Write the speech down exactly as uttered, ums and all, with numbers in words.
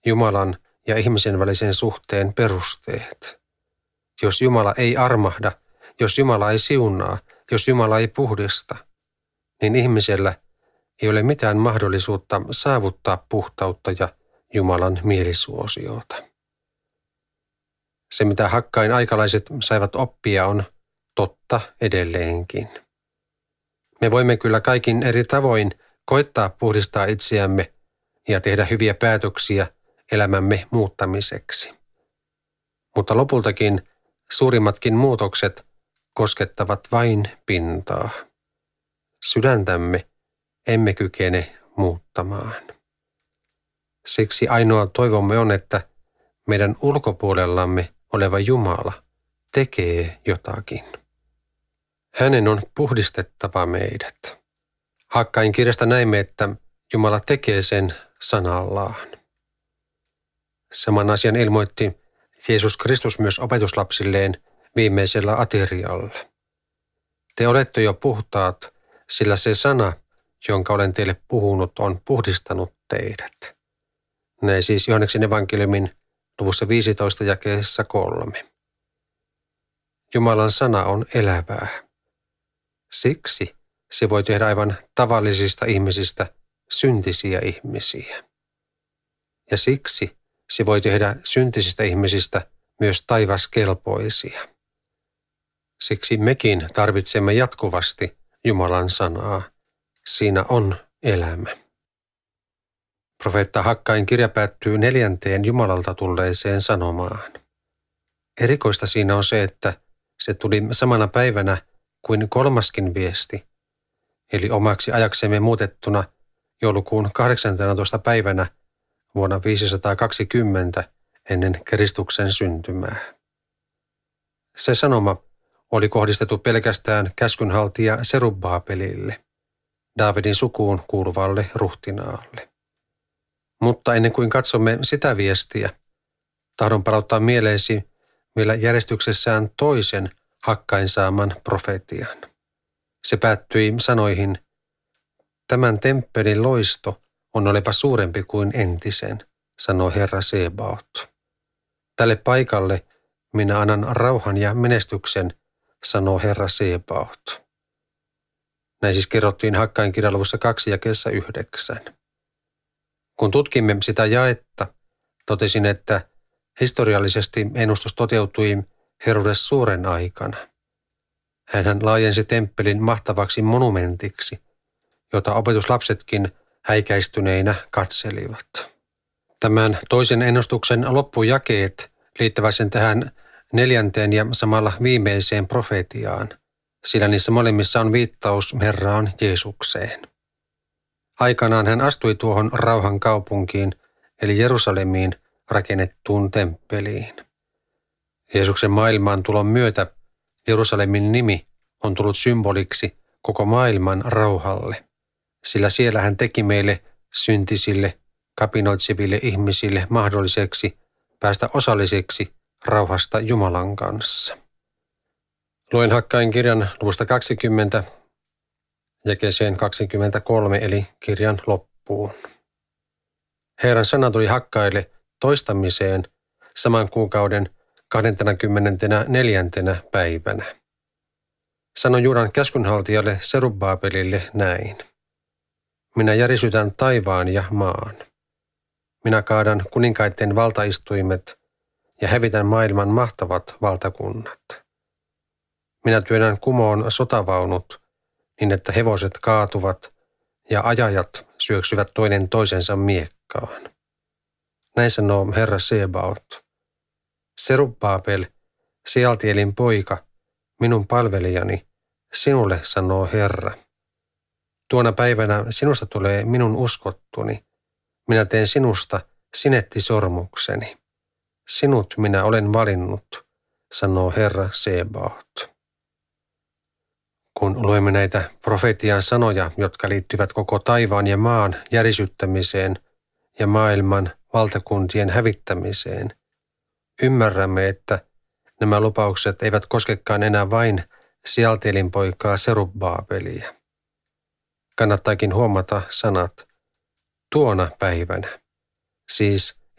Jumalan ja ihmisen välisen suhteen perusteet. Jos Jumala ei armahda, jos Jumala ei siunaa, jos Jumala ei puhdista, niin ihmisellä ei ole mitään mahdollisuutta saavuttaa puhtautta ja Jumalan mielisuosiota. Se, mitä Hakkain aikalaiset saivat oppia, on totta edelleenkin. Me voimme kyllä kaikin eri tavoin koittaa puhdistaa itseämme ja tehdä hyviä päätöksiä elämämme muuttamiseksi. Mutta lopultakin suurimmatkin muutokset koskettavat vain pintaa. Sydäntämme emme kykene muuttamaan. Siksi ainoa toivomme on, että meidän ulkopuolellamme oleva Jumala tekee jotakin. Hänen on puhdistettava meidät. Hakkain kirjasta näimme, että Jumala tekee sen sanallaan. Saman asian ilmoitti Jeesus Kristus myös opetuslapsilleen viimeisellä aterialla. Te olette jo puhtaat, sillä se sana, jonka olen teille puhunut, on puhdistanut teidät. Näin siis Johanneksen evankeliumin luvussa viisitoista jakeessa kolme. Jumalan sana on elävää. Siksi se voi tehdä aivan tavallisista ihmisistä syntisiä ihmisiä. Ja siksi se voi tehdä syntisistä ihmisistä myös taivaskelpoisia. Siksi mekin tarvitsemme jatkuvasti Jumalan sanaa. Siinä on elämä. Profeetta Hakkain kirja päättyy neljänteen Jumalalta tulleeseen sanomaan. Erikoista siinä on se, että se tuli samana päivänä kuin kolmaskin viesti, eli omaksi ajaksemme muutettuna joulukuun kahdeksanteenatoista päivänä vuonna viisisataakaksikymmentä ennen Kristuksen syntymää. Se sanoma oli kohdistettu pelkästään käskynhaltija Serubbaabelille, Daavidin sukuun kuuluvalle ruhtinaalle. Mutta ennen kuin katsomme sitä viestiä, tahdon palauttaa mieleesi vielä järjestyksessään toisen Hakkain saaman profetian. Se päättyi sanoihin, tämän temppelin loisto on oleva suurempi kuin entisen, sanoo Herra Sebaot. Tälle paikalle minä annan rauhan ja menestyksen, sanoo Herra Sebaot. Näin siis kerrottiin Hakkain kirjan luvussa kaksi jakeessa yhdeksän. Kun tutkimme sitä jaetta, totesin, että historiallisesti ennustus toteutui Herodes suuren aikana. Hänhän laajensi temppelin mahtavaksi monumentiksi, jota opetuslapsetkin häikäistyneinä katselivat. Tämän toisen ennustuksen loppujakeet liittävät sen tähän neljänteen ja samalla viimeiseen profetiaan, sillä niissä molemmissa on viittaus Herraan Jeesukseen. Aikanaan hän astui tuohon rauhan kaupunkiin, eli Jerusalemiin rakennettuun temppeliin. Jeesuksen maailmaan tulon myötä Jerusalemin nimi on tullut symboliksi koko maailman rauhalle, sillä siellä hän teki meille syntisille, kapinoitseville ihmisille mahdolliseksi päästä osalliseksi rauhasta Jumalan kanssa. Luen Hakkain kirjan luvusta kaksikymmentä jakeeseen kaksikymmentäkolme eli kirjan loppuun. Herran sana tuli Hakkaille toistamiseen saman kuukauden kahdeskymmenesneljäs päivänä. Sanoin Juudan käskynhaltijalle Serubbaabelille näin. Minä järisytän taivaan ja maan. Minä kaadan kuninkaiden valtaistuimet ja hävitän maailman mahtavat valtakunnat. Minä työnnän kumoon sotavaunut niin, että hevoset kaatuvat ja ajajat syöksyvät toinen toisensa miekkaan. Näin sanoo Herra Sebaot. Serubbaabel, Sealtielin poika, minun palvelijani, sinulle sanoo Herra. Tuona päivänä sinusta tulee minun uskottuni. Minä teen sinusta sinettisormukseni. Sinut minä olen valinnut, sanoo Herra Sebaot. Kun luemme näitä profetian sanoja, jotka liittyvät koko taivaan ja maan järisyttämiseen ja maailman valtakuntien hävittämiseen, ymmärrämme, että nämä lupaukset eivät koskekaan enää vain Sealtielin poikaa Serubbaabelia. Kannattaakin huomata sanat tuona päivänä, siis